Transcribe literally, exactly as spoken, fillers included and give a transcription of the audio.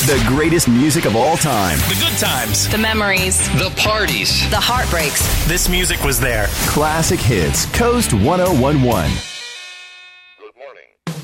The greatest music of all time. The good times. The memories. The parties. The heartbreaks. This music was there. Classic hits. Coast ten eleven.